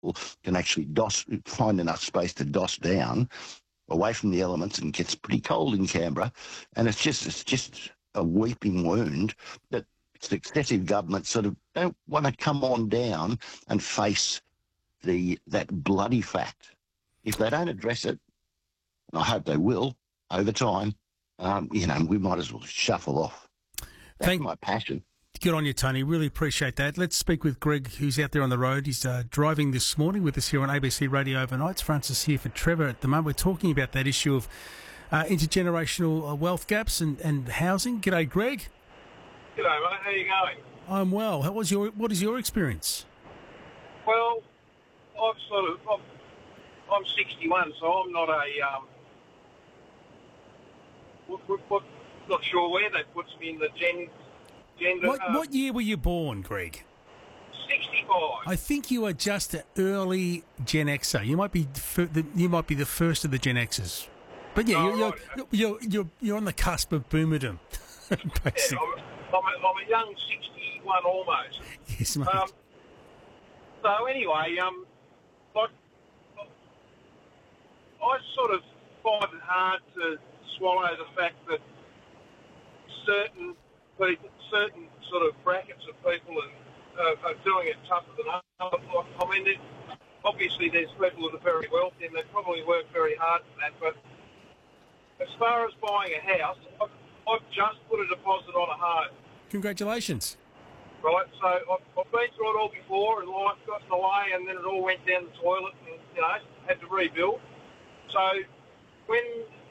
can actually find enough space to doss down away from the elements, and gets pretty cold in Canberra. And it's just a weeping wound that successive governments sort of don't want to come on down and face that bloody fact. If they don't address it, and I hope they will over time, we might as well shuffle off. That's my passion. Good on you, Tony. Really appreciate that. Let's speak with Greg, who's out there on the road. He's driving this morning with us here on ABC Radio Overnights. Francis here for Trevor at the moment. We're talking about that issue of intergenerational wealth gaps and housing. G'day, Greg. G'day, mate. How you going? I'm well. What is your experience? Well, I'm 61, so I'm not not sure where that puts me in the gender. What year were you born, Greg? 65. I think you are just an early Gen Xer. You might be the first of the Gen Xers. But yeah, you're on the cusp of boomerdom. Yeah, I'm a young 61 almost. Yes, mate. So anyway, I sort of find it hard to swallow the fact that certain sort of brackets of people are doing it tougher than others. I mean, obviously there's people that are very wealthy and they probably work very hard for that, but as far as buying a house, I've just put a deposit on a home. Congratulations. Right, so I've been through it all before, and life got in the way, and then it all went down the toilet, and had to rebuild. So when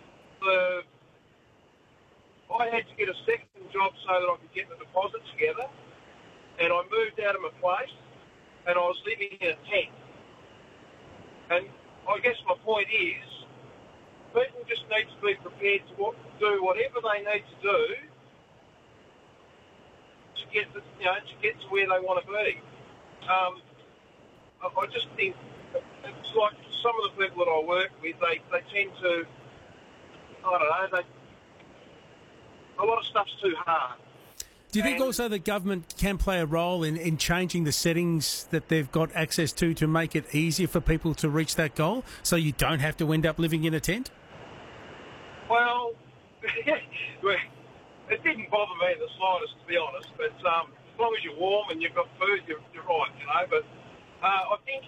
I had to get a second job so that I could get the deposit together, and I moved out of my place, and I was living in a tent. And I guess my point is, people just need to be prepared to do whatever they need to do to get to where they want to be. I just think it's like some of the people that I work with, they tend to, I don't know, a lot of stuff's too hard. Do you think also the government can play a role in changing the settings that they've got access to make it easier for people to reach that goal, so you don't have to end up living in a tent? Well, it didn't bother me the slightest, to be honest. But as long as you're warm and you've got food, you're right, But I think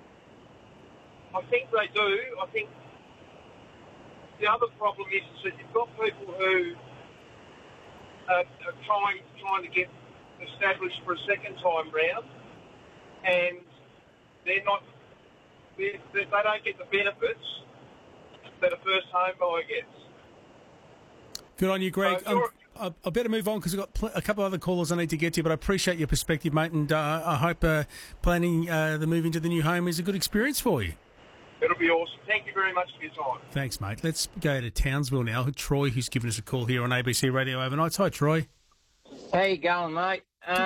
they do. I think the other problem is that you've got people who are trying to get established for a second time round, and they don't get the benefits that a first home buyer gets. Good on you, Greg. I better move on because I've got a couple of other callers I need to get to, but I appreciate your perspective, mate, and I hope planning the move into the new home is a good experience for you. It'll be awesome. Thank you very much for your time. Thanks, mate. Let's go to Townsville now. Troy, who's given us a call here on ABC Radio Overnights. Hi, Troy. How you going, mate?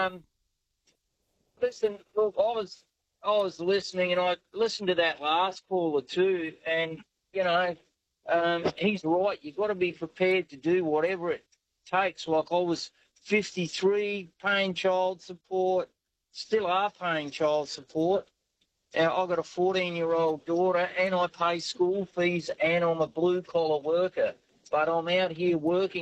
Listen, look, I was listening, and I listened to that last caller too, and he's right. You've got to be prepared to do whatever it takes. Like, I was 53, paying child support, still are paying child support. I've got a 14-year-old daughter, and I pay school fees, and I'm a blue-collar worker. But I'm out here working